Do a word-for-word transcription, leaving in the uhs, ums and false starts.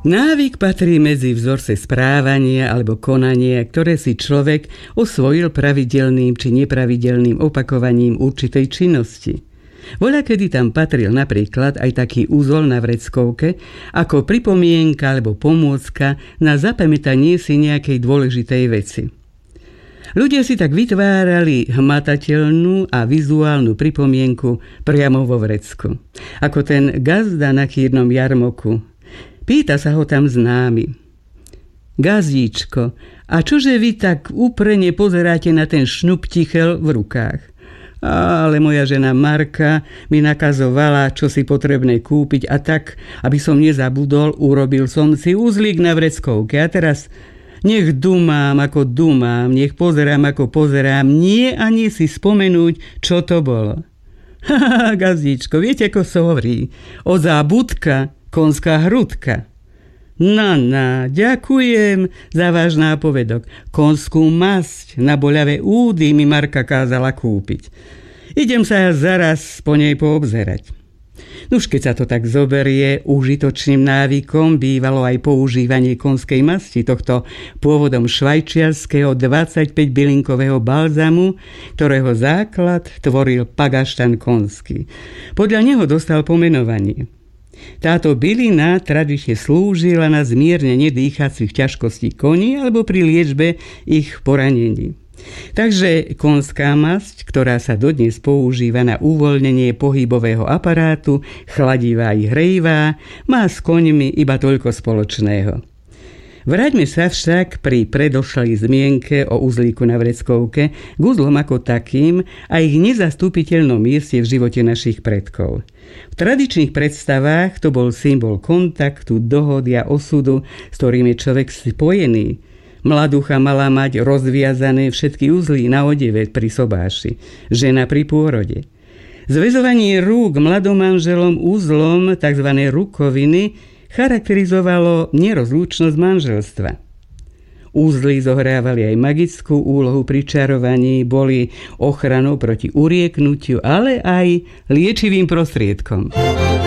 Návyk patrí medzi vzorce správania alebo konania, ktoré si človek osvojil pravidelným či nepravidelným opakovaním určitej činnosti. Voľakedy tam patril napríklad aj taký úzol na vreckovke ako pripomienka alebo pomôcka na zapamätanie si nejakej dôležitej veci. Ľudia si tak vytvárali hmatateľnú a vizuálnu pripomienku priamo vo vrecku. Ako ten gazda na kýrnom jarmoku. Pýta sa ho tam známy. Gazdíčko, a čože vy tak úprene pozeráte na ten šnup tichel v rukách? Ale moja žena Marka mi nakazovala, čo si potrebné kúpiť a tak, aby som nezabudol, urobil som si uzlík na vreckovke a teraz nech dumám, ako dumám, nech pozerám, ako pozerám, nie ani si spomenúť, čo to bolo. Haha, gazdíčko, viete, ako sa hovorí? Odzá budka, konská hrudka. No, no, ďakujem za váš nápovedok. Konskú masť na boľavé údy mi Marka kázala kúpiť. Idem sa zaraz po nej poobzerať. Nuž keď sa to tak zoberie, užitočným návykom bývalo aj používanie konskej masti, tohto pôvodom švajčiarskeho dvadsaťpäť bylinkového balzamu, ktorého základ tvoril pagaštan konský. Podľa neho dostal pomenovanie. Táto bylina tradične slúžila na zmiernenie dýchacích ťažkostí koní alebo pri liečbe ich poranení. Takže konská masť, ktorá sa dodnes používa na uvoľnenie pohybového aparátu, chladivá i hrejivá, má s koňmi iba toľko spoločného. Vráťme sa však pri predošlej zmienke o uzlíku na vreckovke k uzlom ako takým a ich nezastupiteľnom mieste v živote našich predkov. V tradičných predstavách to bol symbol kontaktu, dohody a osudu, s ktorým je človek spojený. Mladúcha mala mať rozviazané všetky uzly na odeve pri sobáši, žena pri pôrode. Zväzovanie rúk mladomanželom uzlom, tzv. Rukoviny, charakterizovalo nerozlúčnosť manželstva. Úzly zohrávali aj magickú úlohu pri čarovaní, boli ochranou proti urieknutiu, ale aj liečivým prostriedkom.